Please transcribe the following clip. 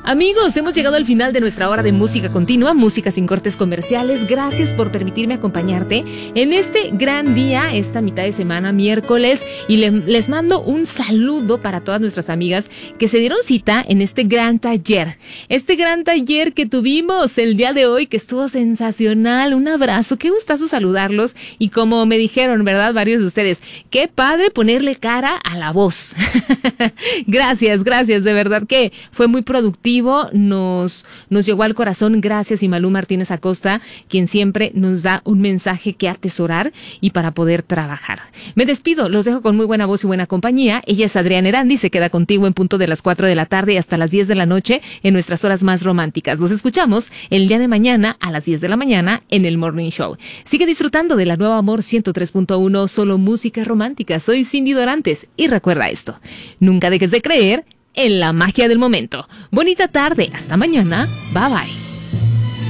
Amigos, hemos llegado al final de nuestra hora de música continua, música sin cortes comerciales. Gracias por permitirme acompañarte en este gran día, esta mitad de semana, miércoles, y les mando un saludo para todas nuestras amigas que se dieron cita en este gran taller que tuvimos el día de hoy, que estuvo sensacional. Un abrazo, qué gustazo saludarlos, y como me dijeron, ¿verdad? Varios de ustedes, qué padre ponerle cara a la voz. Gracias, de verdad que fue muy productivo. Nos llegó al corazón. Gracias, Imalú Martínez Acosta, quien siempre nos da un mensaje que atesorar y para poder trabajar. Me despido, los dejo con muy buena voz y buena compañía. Ella es Adriana Erandi, se queda contigo en punto de las 4 de la tarde hasta las 10 de la noche en nuestras horas más románticas. Los escuchamos el día de mañana a las 10 de la mañana en el Morning Show. Sigue disfrutando de la Nueva Amor 103.1, solo música romántica. Soy Cindy Dorantes y recuerda esto: nunca dejes de creer en la magia del momento. Bonita tarde, hasta mañana, bye bye.